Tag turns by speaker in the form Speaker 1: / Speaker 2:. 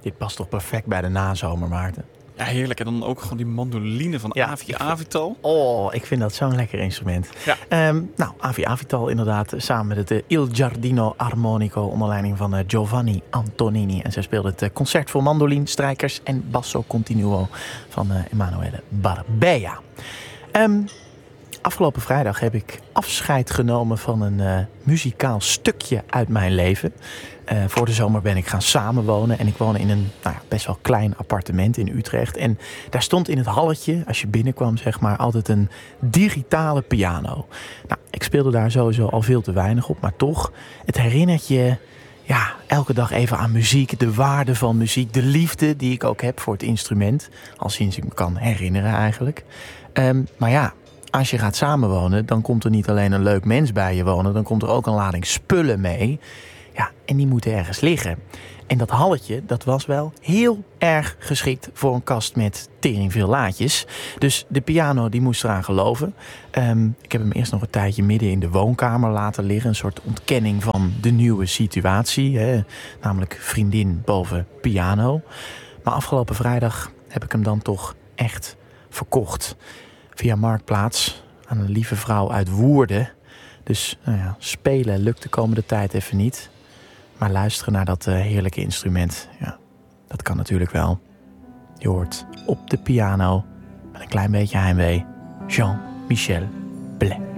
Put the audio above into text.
Speaker 1: Dit past toch perfect bij de nazomer, Maarten?
Speaker 2: Ja, heerlijk. En dan ook gewoon die mandoline van Avi Avital.
Speaker 1: Oh, ik vind dat zo'n lekker instrument.
Speaker 2: Ja.
Speaker 1: Avi Avital inderdaad, samen met het Il Giardino Armonico onder leiding van Giovanni Antonini. En zij speelde het concert voor mandoline, strijkers en basso continuo van Emanuele Barbea. Afgelopen vrijdag heb ik afscheid genomen van een muzikaal stukje uit mijn leven. Voor de zomer ben ik gaan samenwonen en ik woon in een best wel klein appartement in Utrecht. En daar stond in het halletje, als je binnenkwam zeg maar, altijd een digitale piano. Nou, ik speelde daar sowieso al veel te weinig op, maar toch, het herinnert je elke dag even aan muziek, de waarde van muziek, de liefde die ik ook heb voor het instrument. Al sinds ik me kan herinneren eigenlijk. Maar ja, als je gaat samenwonen, dan komt er niet alleen een leuk mens bij je wonen, dan komt er ook een lading spullen mee. Ja, en die moeten ergens liggen. En dat halletje, dat was wel heel erg geschikt voor een kast met tering veel laadjes. Dus de piano, die moest eraan geloven. Ik heb hem eerst nog een tijdje midden in de woonkamer laten liggen. Een soort ontkenning van de nieuwe situatie. Hè? Namelijk vriendin boven piano. Maar afgelopen vrijdag heb ik hem dan toch echt verkocht. Via Marktplaats aan een lieve vrouw uit Woerden. Dus spelen lukt de komende tijd even niet. Maar luisteren naar dat heerlijke instrument, dat kan natuurlijk wel. Je hoort op de piano, met een klein beetje heimwee, Jean-Michel Blais.